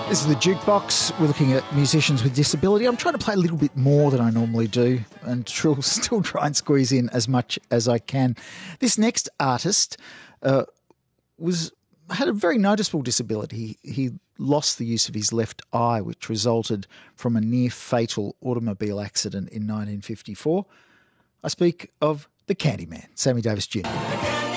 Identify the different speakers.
Speaker 1: This is the Jukebox. We're looking at musicians with disability. I'm trying to play a little bit more than I normally do and still try and squeeze in as much as I can. This next artist had a very noticeable disability. He lost the use of his left eye, which resulted from a near-fatal automobile accident in 1954. I speak of the Candyman, Sammy Davis Jr.